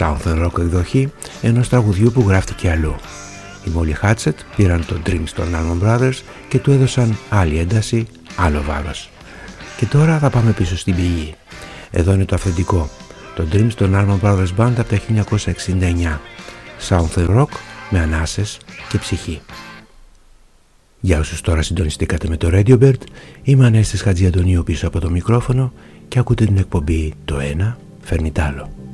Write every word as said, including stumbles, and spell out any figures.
Southern Rock εκδοχή ενός τραγουδιού που γράφτηκε αλλού. Οι Molly Hatchet πήραν το Dreams των Allman Brothers και του έδωσαν άλλη ένταση, άλλο βάρος. Και τώρα θα πάμε πίσω στην πηγή. Εδώ είναι το αυθεντικό, το Dreams των Allman Brothers Band από το χίλια εννιακόσια εξήντα εννιά. Southern Rock με ανάσες και ψυχή. Για όσους τώρα συντονιστήκατε με το Radio Bird, είμαι Ανέστης Χατζιαντονίου πίσω από το μικρόφωνο και ακούτε την εκπομπή «Το ένα φέρνει τ' άλλο».